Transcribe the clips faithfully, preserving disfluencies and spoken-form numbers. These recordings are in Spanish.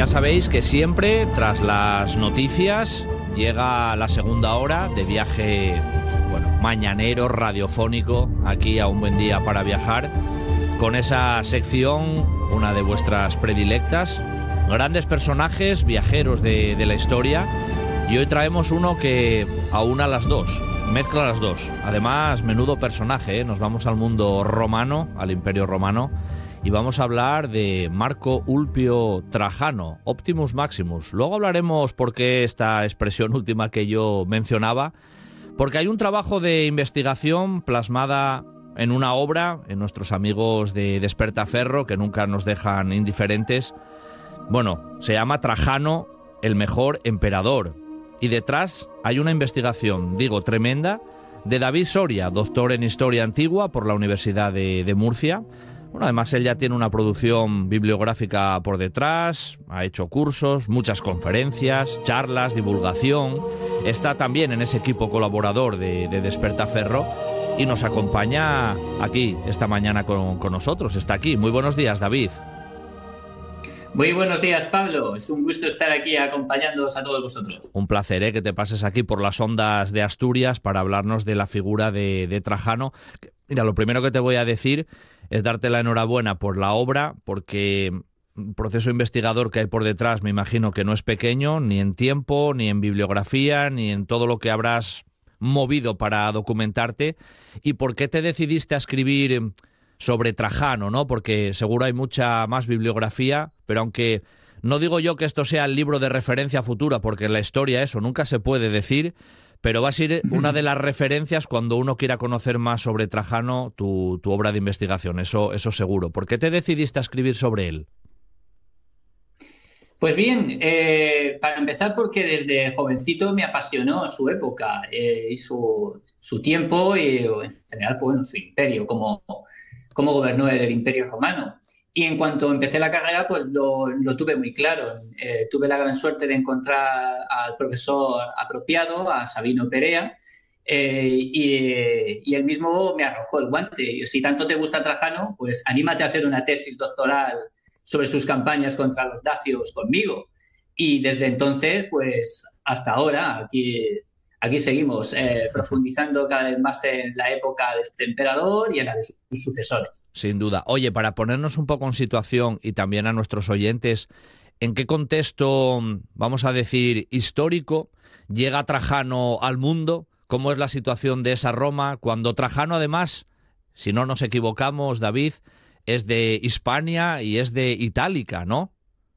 ya sabéis que siempre, tras las noticias, llega la segunda hora de viaje, bueno, mañanero, radiofónico, aquí a Un Buen Día para Viajar, con esa sección, una de vuestras predilectas, grandes personajes viajeros de, de la historia, y hoy traemos uno que aúna las dos, mezcla las dos. Además, menudo personaje, ¿eh? Nos vamos al mundo romano, al Imperio Romano, y vamos a hablar de Marco Ulpio Trajano, Optimus Maximus. Luego hablaremos por qué esta expresión última que yo mencionaba, porque hay un trabajo de investigación plasmada en una obra, en nuestros amigos de Despertaferro, que nunca nos dejan indiferentes. Bueno, se llama Trajano, el mejor emperador. Y detrás hay una investigación, digo, tremenda, de David Soria, doctor en Historia Antigua por la Universidad de, de Murcia. Bueno, además él ya tiene una producción bibliográfica por detrás, ha hecho cursos, muchas conferencias, charlas, divulgación. Está también en ese equipo colaborador de, de Despertaferro y nos acompaña aquí esta mañana con, con nosotros. Está aquí. Muy buenos días, David. Muy buenos días, Pablo. Es un gusto estar aquí acompañándoos a todos vosotros. Un placer, ¿eh? Que te pases aquí por las ondas de Asturias para hablarnos de la figura de, de Trajano. Mira, lo primero que te voy a decir es darte la enhorabuena por la obra, porque el proceso investigador que hay por detrás me imagino que no es pequeño, ni en tiempo, ni en bibliografía, ni en todo lo que habrás movido para documentarte. ¿Y por qué te decidiste a escribir sobre Trajano, ¿no? Porque seguro hay mucha más bibliografía, pero aunque no digo yo que esto sea el libro de referencia futura, porque en la historia eso nunca se puede decir, pero va a ser una de las referencias cuando uno quiera conocer más sobre Trajano, tu, tu obra de investigación, eso, eso seguro. ¿Por qué te decidiste a escribir sobre él? Pues bien, eh, para empezar porque desde jovencito me apasionó su época eh, y su, su tiempo y en general pues, su imperio, cómo, cómo gobernó el, el Imperio Romano. Y en cuanto empecé la carrera, pues lo, lo tuve muy claro. Eh, tuve la gran suerte de encontrar al profesor apropiado, a Sabino Perea, eh, y, y él mismo me arrojó el guante. Si tanto te gusta Trajano, pues anímate a hacer una tesis doctoral sobre sus campañas contra los dacios conmigo. Y desde entonces, pues hasta ahora, aquí, aquí seguimos eh, profundizando cada vez más en la época de este emperador y en la de sus sucesores. Sin duda. Oye, para ponernos un poco en situación y también a nuestros oyentes, ¿en qué contexto, vamos a decir, histórico llega Trajano al mundo? ¿Cómo es la situación de esa Roma? Cuando Trajano, además, si no nos equivocamos, David, es de Hispania y es de Itálica, ¿no?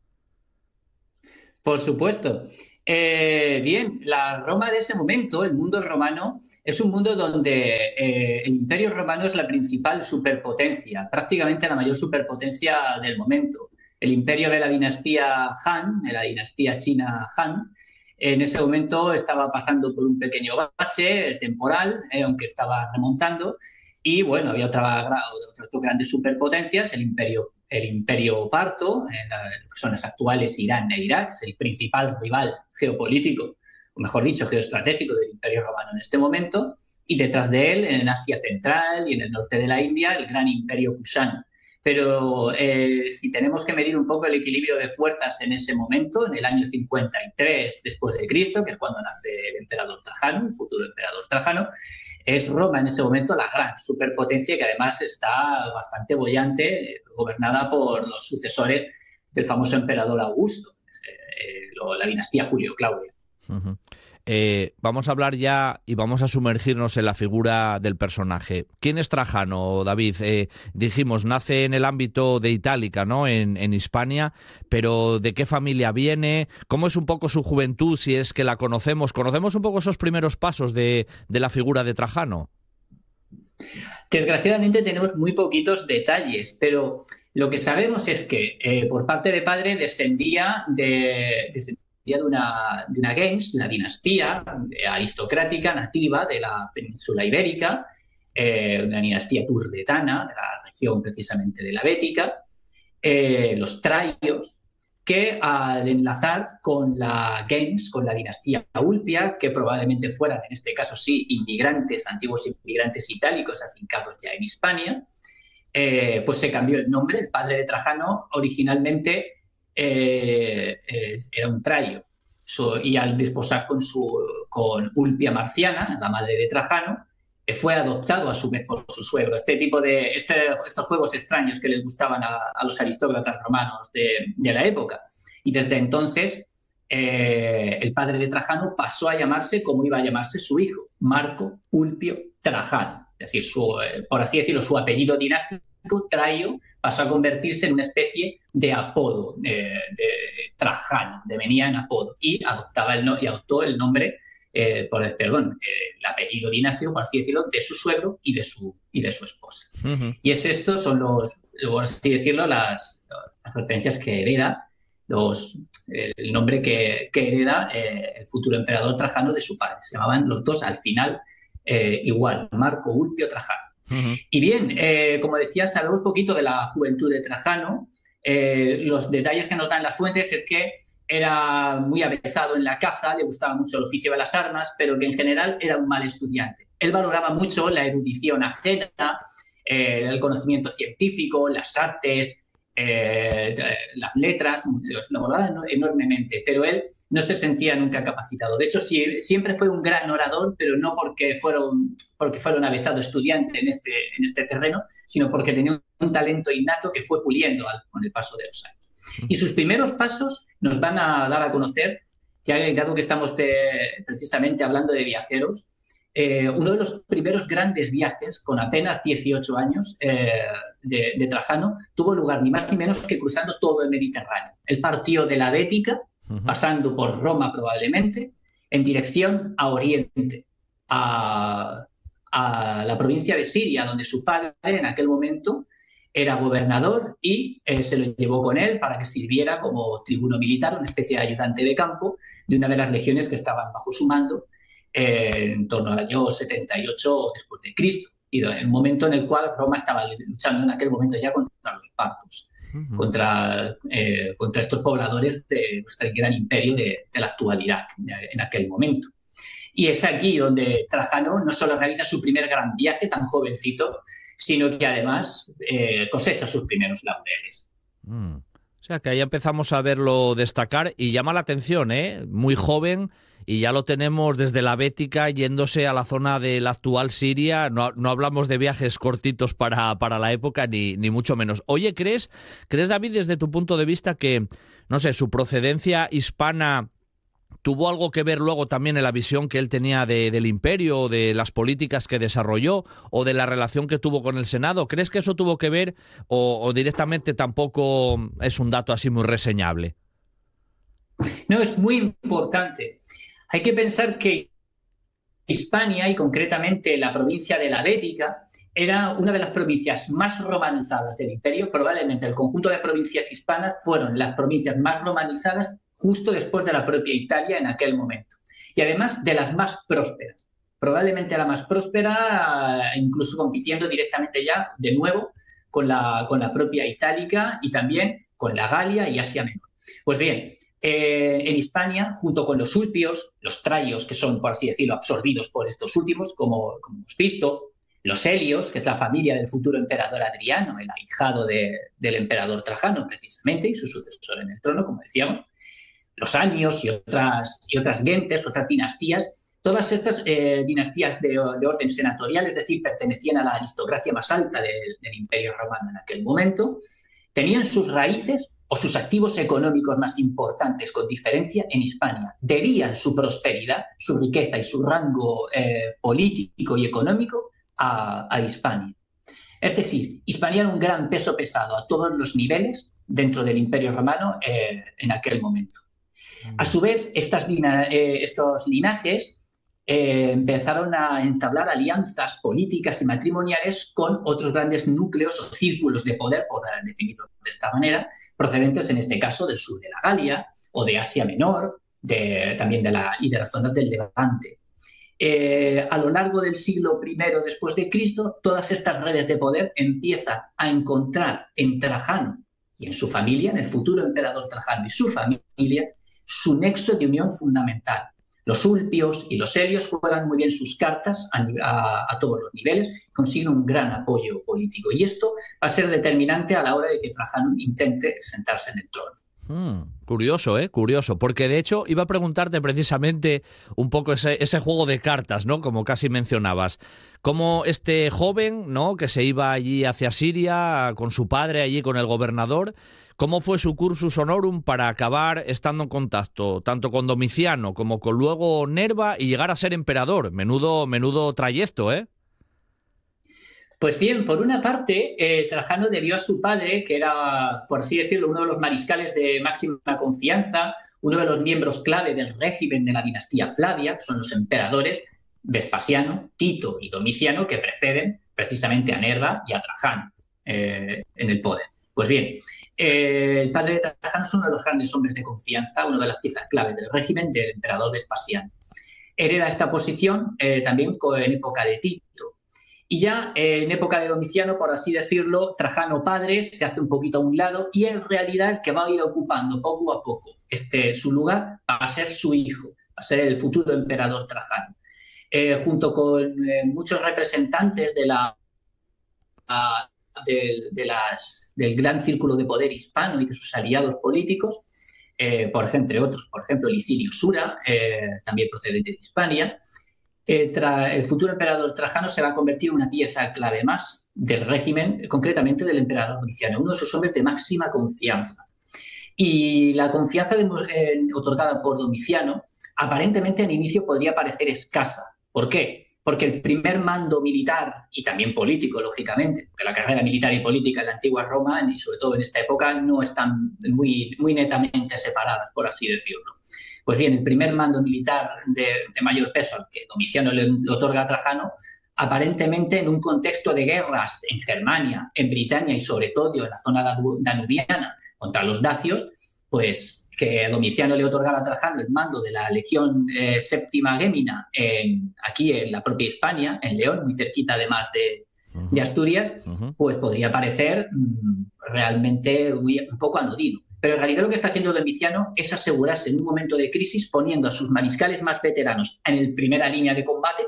Por supuesto. Eh, bien, la Roma de ese momento, el mundo romano, es un mundo donde eh, el Imperio Romano es la principal superpotencia, prácticamente la mayor superpotencia del momento. El imperio de la dinastía Han, de la dinastía china Han, en ese momento estaba pasando por un pequeño bache temporal, eh, aunque estaba remontando. Y bueno, había otra, otras dos grandes superpotencias, el imperio, el imperio parto, en la, que son las actuales Irán e Irak, el principal rival geopolítico, o mejor dicho, geoestratégico del Imperio Romano en este momento, y detrás de él, en Asia Central y en el norte de la India, el gran imperio Kushan. Pero eh, si tenemos que medir un poco el equilibrio de fuerzas en ese momento, en el año cincuenta y tres después de Cristo, que es cuando nace el emperador Trajano, el futuro emperador Trajano, es Roma en ese momento la gran superpotencia que además está bastante boyante, eh, gobernada por los sucesores del famoso emperador Augusto, eh, lo, la dinastía Julio-Claudia. Uh-huh. Eh, vamos a hablar ya y vamos a sumergirnos en la figura del personaje. ¿Quién es Trajano, David? Eh, dijimos, nace en el ámbito de Itálica, ¿no? En, en Hispania, pero ¿de qué familia viene? ¿Cómo es un poco su juventud, si es que la conocemos? ¿Conocemos un poco esos primeros pasos de, de la figura de Trajano? Desgraciadamente tenemos muy poquitos detalles, pero lo que sabemos es que eh, por parte de padre descendía de... de de una, de una gens, de una dinastía aristocrática nativa de la península ibérica, eh, una dinastía turdetana, de la región precisamente de la Bética, eh, los Traios, que al enlazar con la gens, con la dinastía Ulpia, que probablemente fueran, en este caso sí, inmigrantes, antiguos inmigrantes itálicos afincados ya en Hispania, eh, pues se cambió el nombre. El padre de Trajano originalmente eh, eh, era un trayo. So, y al desposar con, su, con Ulpia Marciana, la madre de Trajano, eh, fue adoptado a su vez por su suegro. Este tipo de este, estos juegos extraños que les gustaban a, a los aristócratas romanos de, de la época. Y desde entonces eh, el padre de Trajano pasó a llamarse como iba a llamarse su hijo, Marco Ulpio Trajano. Es decir, su, eh, por así decirlo, su apellido dinástico, Trayo, pasó a convertirse en una especie de apodo de, de Trajano, devenía en apodo, y adoptaba el, no, y adoptó el nombre, eh, por, perdón, eh, el apellido dinástico, por así decirlo, de su suegro y de su, y de su esposa. Uh-huh. Y es esto, son los, por así decirlo, las, las referencias que hereda, los, el nombre que, que hereda eh, el futuro emperador Trajano de su padre. Se llamaban los dos al final eh, igual, Marco Ulpio Trajano. Uh-huh. Y bien, eh, como decía, sabemos un poquito de la juventud de Trajano. Eh, los detalles que nos dan las fuentes es que era muy avezado en la caza, le gustaba mucho el oficio de las armas, pero que en general era un mal estudiante. Él valoraba mucho la erudición ajena, eh, el conocimiento científico, las artes, eh, las letras, lo valoraba enormemente, pero él no se sentía nunca capacitado. De hecho, sí, siempre fue un gran orador, pero no porque fuera un, porque fuera un avezado estudiante en este, en este terreno, sino porque tenía un talento innato que fue puliendo al, con el paso de los años. Y sus primeros pasos nos van a dar a conocer, ya dado que estamos de, precisamente hablando de viajeros, eh, uno de los primeros grandes viajes, con apenas dieciocho años, eh, de, de Trajano, tuvo lugar ni más ni menos que cruzando todo el Mediterráneo. Él partió de la Bética, uh-huh. pasando por Roma probablemente, en dirección a Oriente, a, a la provincia de Siria, donde su padre en aquel momento era gobernador y eh, se lo llevó con él para que sirviera como tribuno militar, una especie de ayudante de campo de una de las legiones que estaban bajo su mando eh, en torno al año setenta y ocho después de Cristo, y en el momento en el cual Roma estaba luchando en aquel momento ya contra los partos, uh-huh. contra, eh, contra estos pobladores de nuestro gran imperio de, de la actualidad en aquel momento. Y es aquí donde Trajano no solo realiza su primer gran viaje tan jovencito, sino que además eh, cosecha sus primeros laureles. Mm. O sea, que ahí empezamos a verlo destacar y llama la atención, ¿eh? Muy joven y ya lo tenemos desde la Bética yéndose a la zona de la actual Siria. No, no hablamos de viajes cortitos para, para la época, ni, ni mucho menos. Oye, ¿crees, ¿crees, David, desde tu punto de vista que, no sé, su procedencia hispana tuvo algo que ver luego también en la visión que él tenía de, del imperio, de las políticas que desarrolló o de la relación que tuvo con el Senado? ¿Crees que eso tuvo que ver o, o directamente tampoco es un dato así muy reseñable? No, es muy importante. Hay que pensar que Hispania, y concretamente la provincia de la Bética, era una de las provincias más romanizadas del imperio. Probablemente el conjunto de provincias hispanas fueron las provincias más romanizadas justo después de la propia Italia en aquel momento. Y además de las más prósperas. Probablemente la más próspera, incluso compitiendo directamente ya, de nuevo, con la, con la propia Itálica y también con la Galia y Asia Menor. Pues bien, eh, en Hispania, junto con los ulpios, los traios, que son, por así decirlo, absorbidos por estos últimos, como, como hemos visto, los helios, que es la familia del futuro emperador Adriano, el ahijado de, del emperador Trajano, precisamente, y su sucesor en el trono, como decíamos, los anios y otras, y otras gentes, otras dinastías, todas estas eh, dinastías de, de orden senatorial, es decir, pertenecían a la aristocracia más alta de, del Imperio Romano en aquel momento, tenían sus raíces o sus activos económicos más importantes, con diferencia, en Hispania. Debían su prosperidad, su riqueza y su rango eh, político y económico a, a Hispania. Es decir, Hispania era un gran peso pesado a todos los niveles dentro del Imperio Romano eh, en aquel momento. A su vez, estas, eh, estos linajes eh, empezaron a entablar alianzas políticas y matrimoniales con otros grandes núcleos o círculos de poder, por definirlo de esta manera, procedentes en este caso del sur de la Galia o de Asia Menor, de, también de la, y de las zonas del Levante. Eh, a lo largo del siglo primero después de Cristo, todas estas redes de poder empiezan a encontrar en Trajano y en su familia, en el futuro emperador Trajano y su familia, su nexo de unión fundamental. Los ulpios y los helios juegan muy bien sus cartas a, a, a todos los niveles, consiguen un gran apoyo político. Y esto va a ser determinante a la hora de que Trajano intente sentarse en el trono. Hmm, curioso, ¿eh? Curioso. Porque de hecho iba a preguntarte precisamente un poco ese, ese juego de cartas, ¿no? Como casi mencionabas. Cómo este joven, ¿no? Que se iba allí hacia Siria con su padre, allí con el gobernador, cómo fue su cursus honorum para acabar estando en contacto tanto con Domiciano como con luego Nerva y llegar a ser emperador. Menudo, menudo trayecto, ¿eh? Pues bien, por una parte, eh, Trajano debió a su padre, que era, por así decirlo, uno de los mariscales de máxima confianza, uno de los miembros clave del régimen de la dinastía Flavia, son los emperadores Vespasiano, Tito y Domiciano, que preceden precisamente a Nerva y a Trajano eh, en el poder. Pues bien, eh, el padre de Trajano es uno de los grandes hombres de confianza, una de las piezas clave del régimen del emperador Vespasiano. Hereda esta posición eh, también en época de Tito. Y ya eh, en época de Domiciano, por así decirlo, Trajano padre se hace un poquito a un lado y en realidad el que va a ir ocupando poco a poco este, su lugar va a ser su hijo, va a ser el futuro emperador Trajano. Eh, junto con eh, muchos representantes de la, a, de, de las, del gran círculo de poder hispano y de sus aliados políticos, eh, por ejemplo, entre otros, por ejemplo, Licinio Sura, eh, también procedente de Hispania. Eh, tra, el futuro emperador Trajano se va a convertir en una pieza clave más del régimen, concretamente del emperador Domiciano, uno de sus hombres de máxima confianza. Y la confianza de, eh, otorgada por Domiciano aparentemente al inicio podría parecer escasa. ¿Por qué? Porque el primer mando militar y también político, lógicamente, porque la carrera militar y política en la antigua Roma y sobre todo en esta época no están muy, muy netamente separadas, por así decirlo. Pues bien, el primer mando militar de, de mayor peso al que Domiciano le, le otorga a Trajano, aparentemente en un contexto de guerras en Germania, en Britania y sobre todo en la zona danubiana contra los dacios, pues que Domiciano le otorgara a Trajano el mando de la Legión eh, Séptima Gémina en, aquí en la propia Hispania, en León, muy cerquita además de, uh-huh. de Asturias, uh-huh. pues podría parecer mmm, realmente muy, un poco anodino. Pero en realidad lo que está haciendo Domiciano es asegurarse en un momento de crisis poniendo a sus mariscales más veteranos en el primera línea de combate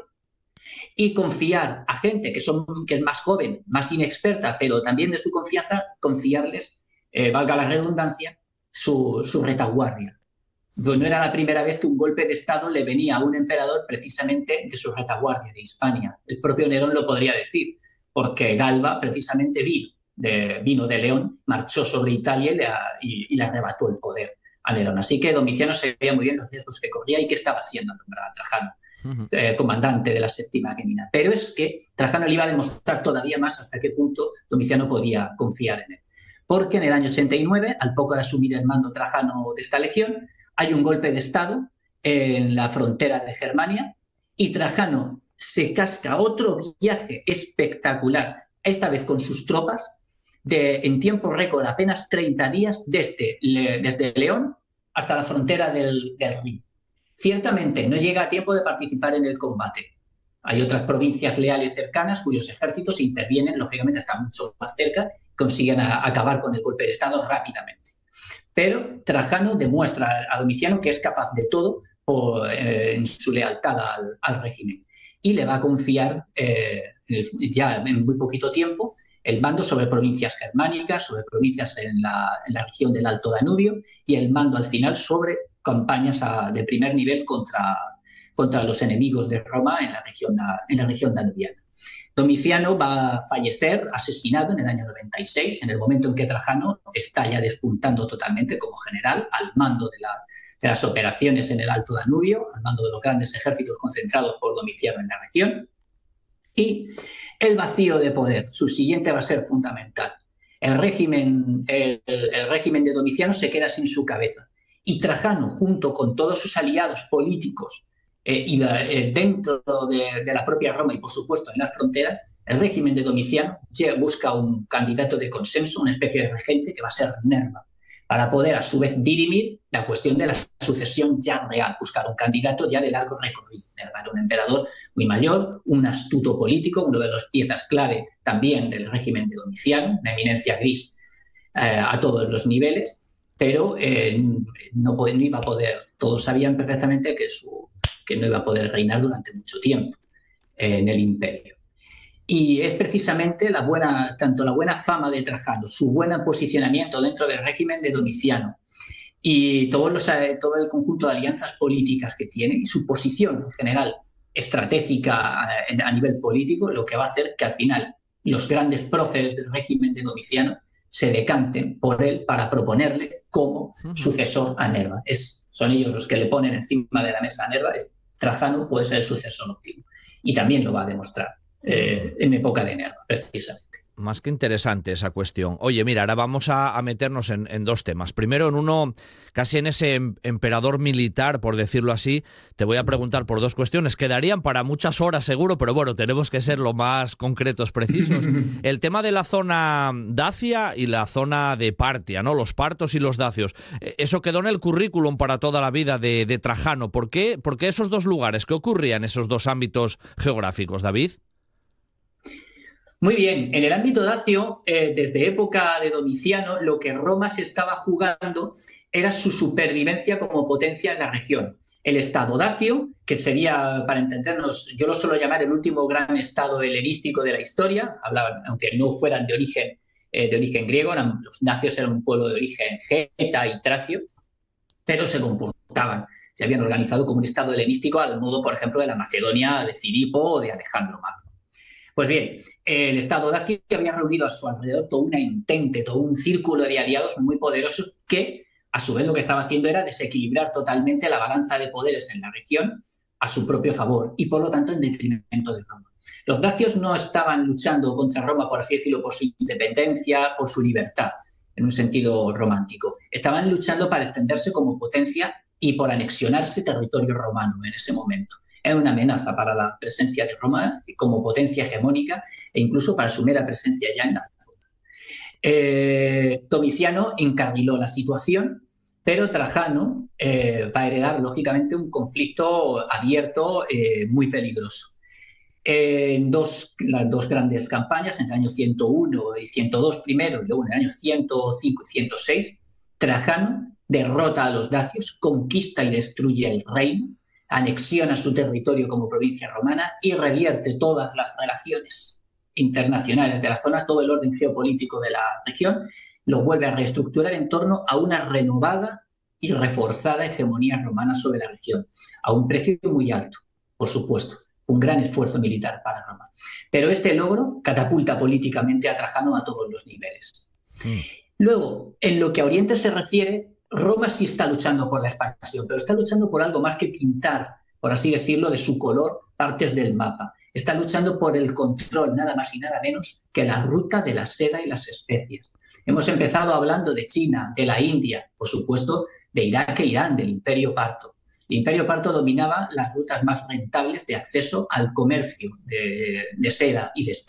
y confiar a gente que, son, que es más joven, más inexperta, pero también de su confianza, confiarles, eh, valga la redundancia, su, su retaguardia. No era la primera vez que un golpe de Estado le venía a un emperador precisamente de su retaguardia, de Hispania. El propio Nerón lo podría decir, porque Galba precisamente vino. De, vino de León, marchó sobre Italia y le, y, y le arrebató el poder a Nerón. Así que Domiciano sabía muy bien los riesgos que corría y qué estaba haciendo al nombrar a Trajano, uh-huh. eh, comandante de la Séptima Gémina. Pero es que Trajano le iba a demostrar todavía más hasta qué punto Domiciano podía confiar en él. Porque en el año ochenta y nueve, al poco de asumir el mando Trajano de esta legión, hay un golpe de Estado en la frontera de Germania y Trajano se casca otro viaje espectacular, esta vez con sus tropas, de, en tiempo récord, apenas treinta días, desde, le, desde León hasta la frontera del, del Rin. Ciertamente no llega a tiempo de participar en el combate. Hay otras provincias leales cercanas cuyos ejércitos intervienen, lógicamente están mucho más cerca, consiguen a, acabar con el golpe de Estado rápidamente. Pero Trajano demuestra a Domiciano que es capaz de todo por, eh, en su lealtad al, al régimen y le va a confiar eh, en el, ya en muy poquito tiempo el mando sobre provincias germánicas, sobre provincias en la, en la región del Alto Danubio y el mando al final sobre campañas a, de primer nivel contra, contra los enemigos de Roma en la región, en la región danubiana. Domiciano va a fallecer asesinado en el año noventa y seis, en el momento en que Trajano está ya despuntando totalmente como general al mando de, la, de las operaciones en el Alto Danubio, al mando de los grandes ejércitos concentrados por Domiciano en la región. Y el vacío de poder, su siguiente va a ser fundamental. El régimen, el, el régimen de Domiciano se queda sin su cabeza. Y Trajano, junto con todos sus aliados políticos eh, y la, eh, dentro de, de la propia Roma y, por supuesto, en las fronteras, el régimen de Domiciano busca un candidato de consenso, una especie de regente que va a ser Nerva, para poder, a su vez, dirimir la cuestión de la sucesión ya real, buscar un candidato ya de largo recorrido. Nerva era un emperador muy mayor, un astuto político, uno de las piezas clave también del régimen de Domiciano, una eminencia gris eh, a todos los niveles, pero eh, no, no iba a poder, todos sabían perfectamente que, su, que no iba a poder reinar durante mucho tiempo eh, en el imperio. Y es precisamente la buena, tanto la buena fama de Trajano, su buen posicionamiento dentro del régimen de Domiciano y todos los, todo el conjunto de alianzas políticas que tiene y su posición en general estratégica a, a nivel político, lo que va a hacer que al final los grandes próceres del régimen de Domiciano se decanten por él para proponerle como uh-huh. sucesor a Nerva. Es, son ellos los que le ponen encima de la mesa a Nerva. Trajano puede ser el sucesor óptimo. Y también lo va a demostrar eh, en época de Nerva, precisamente. Más que interesante esa cuestión. Oye, mira, ahora vamos a, a meternos en, en dos temas. Primero, en uno, casi en ese em, emperador militar, por decirlo así, te voy a preguntar por dos cuestiones. Quedarían para muchas horas seguro, pero bueno, tenemos que ser lo más concretos, precisos. El tema de la zona dacia y la zona de Partia, ¿no? Los partos y los dacios. Eso quedó en el currículum para toda la vida de, de Trajano. ¿Por qué? ¿Por qué esos dos lugares? ¿Qué ocurría en esos dos ámbitos geográficos, David? Muy bien, en el ámbito dacio, eh, desde época de Domiciano, lo que Roma se estaba jugando era su supervivencia como potencia en la región. El estado dacio, que sería, para entendernos, yo lo suelo llamar el último gran estado helenístico de la historia, hablaban, aunque no fueran de origen, eh, de origen griego, eran, los dacios eran un pueblo de origen geta y tracio, pero se comportaban, se habían organizado como un estado helenístico al modo, por ejemplo, de la Macedonia de Filipo o de Alejandro Magno. Pues bien, el Estado dacio había reunido a su alrededor toda una entente, todo un círculo de aliados muy poderosos que, a su vez, lo que estaba haciendo era desequilibrar totalmente la balanza de poderes en la región a su propio favor y, por lo tanto, en detrimento de Roma. Los dacios no estaban luchando contra Roma, por así decirlo, por su independencia, por su libertad, en un sentido romántico. Estaban luchando para extenderse como potencia y por anexionarse territorio romano en ese momento. Era una amenaza para la presencia de Roma como potencia hegemónica e incluso para su mera presencia ya en la zona. Eh, Domiciano encarriló la situación, pero Trajano eh, va a heredar, lógicamente, un conflicto abierto eh, muy peligroso. En dos, las dos grandes campañas, entre el año ciento uno y ciento dos primero, y luego en el año ciento cinco y ciento seis, Trajano derrota a los dacios, conquista y destruye el reino, anexiona su territorio como provincia romana y revierte todas las relaciones internacionales de la zona, todo el orden geopolítico de la región, lo vuelve a reestructurar en torno a una renovada y reforzada hegemonía romana sobre la región, a un precio muy alto, por supuesto, un gran esfuerzo militar para Roma. Pero este logro catapulta políticamente a Trajano a todos los niveles. Sí. Luego, en lo que a Oriente se refiere, Roma sí está luchando por la expansión, pero está luchando por algo más que pintar, por así decirlo, de su color partes del mapa. Está luchando por el control, nada más y nada menos, que la ruta de la seda y las especias. Hemos empezado hablando de China, de la India, por supuesto, de Irak e Irán, del Imperio Parto. El Imperio Parto dominaba las rutas más rentables de acceso al comercio de, de seda y de